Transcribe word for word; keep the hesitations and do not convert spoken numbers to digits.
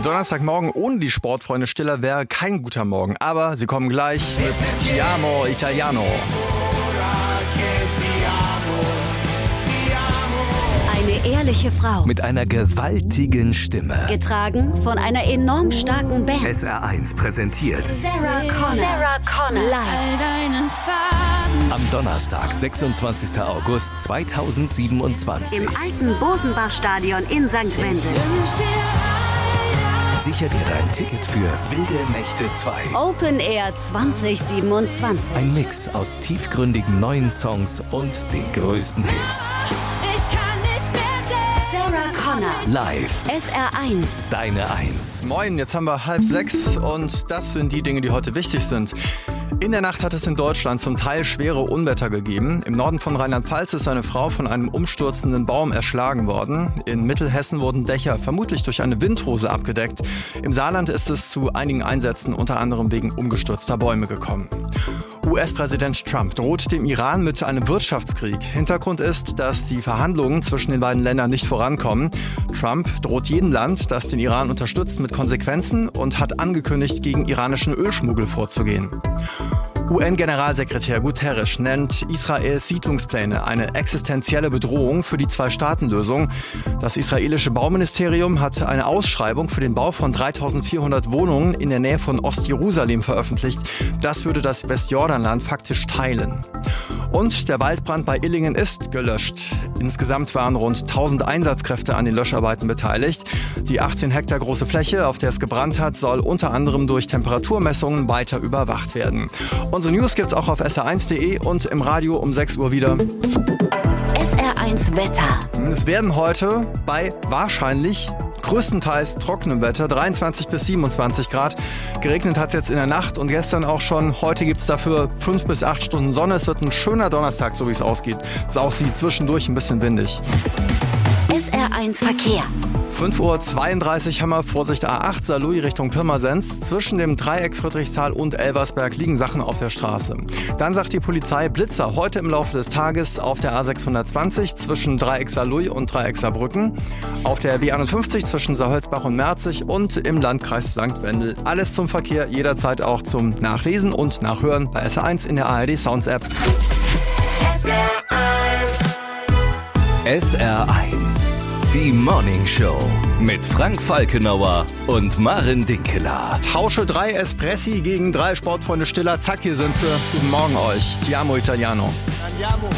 Donnerstagmorgen ohne die Sportfreunde Stiller wäre kein guter Morgen. Aber sie kommen gleich mit Ti amo Italiano. Eine ehrliche Frau. Mit einer gewaltigen Stimme. Getragen von einer enorm starken Band. S R eins präsentiert Sarah Connor. Sarah Connor. Live. Am Donnerstag, sechsundzwanzigsten August zweitausendsiebenundzwanzig. Im alten Bosenbach-Stadion in Sankt Wendel. Sicher dir dein Ticket für Wilde Nächte zwei. Open Air zwanzig siebenundzwanzig. Ein Mix aus tiefgründigen neuen Songs und den größten Hits. Sarah Connor. Live. S R eins. Deine Eins. Moin, jetzt haben wir halb sechs und das sind die Dinge, die heute wichtig sind. In der Nacht hat es in Deutschland zum Teil schwere Unwetter gegeben. Im Norden von Rheinland-Pfalz ist eine Frau von einem umstürzenden Baum erschlagen worden. In Mittelhessen wurden Dächer vermutlich durch eine Windhose abgedeckt. Im Saarland ist es zu einigen Einsätzen, unter anderem wegen umgestürzter Bäume, gekommen. U S-Präsident Trump droht dem Iran mit einem Wirtschaftskrieg. Hintergrund ist, dass die Verhandlungen zwischen den beiden Ländern nicht vorankommen. Trump droht jedem Land, das den Iran unterstützt, mit Konsequenzen und hat angekündigt, gegen iranischen Ölschmuggel vorzugehen. U N-Generalsekretär Guterres nennt Israels Siedlungspläne eine existenzielle Bedrohung für die Zwei-Staaten-Lösung. Das israelische Bauministerium hat eine Ausschreibung für den Bau von dreitausendvierhundert Wohnungen in der Nähe von Ostjerusalem veröffentlicht. Das würde das Westjordanland faktisch teilen. Und der Waldbrand bei Illingen ist gelöscht. Insgesamt waren rund tausend Einsatzkräfte an den Löscharbeiten beteiligt. Die achtzehn Hektar große Fläche, auf der es gebrannt hat, soll unter anderem durch Temperaturmessungen weiter überwacht werden. Unsere News gibt's auch auf S R eins punkt de und im Radio um sechs Uhr wieder. S R eins Wetter. Es werden heute bei wahrscheinlich größtenteils trockenem Wetter dreiundzwanzig bis siebenundzwanzig Grad. Geregnet hat es jetzt in der Nacht und gestern auch schon. Heute gibt es dafür fünf bis acht Stunden Sonne. Es wird ein schöner Donnerstag, so wie es ausgeht. Es aussieht zwischendurch ein bisschen windig. S R eins Verkehr. fünf Uhr zweiunddreißig haben wir, Vorsicht A acht, Saarlouis Richtung Pirmasens. Zwischen dem Dreieck Friedrichsthal und Elversberg liegen Sachen auf der Straße. Dann sagt die Polizei Blitzer heute im Laufe des Tages auf der A sechshundertzwanzig zwischen Dreieck Saarlouis und Dreieck Saarbrücken. Auf der B einundfünfzig zwischen Saarholzbach und Merzig und im Landkreis Sankt Wendel. Alles zum Verkehr, jederzeit auch zum Nachlesen und Nachhören bei S R eins in der A R D Sounds App. S R eins. S R eins. Die Morning Show mit Frank Falkenauer und Maren Dinkeler. Tausche drei Espressi gegen drei Sportfreunde Stiller. Zack, hier sind sie. Guten Morgen euch. Ti amo Italiano.